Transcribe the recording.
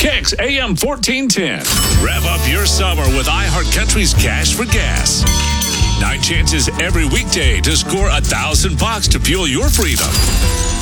Kicks AM 1410. Rev up your summer with iHeartCountry's Cash for Gas. 9 chances every weekday to score $1,000 to fuel your freedom.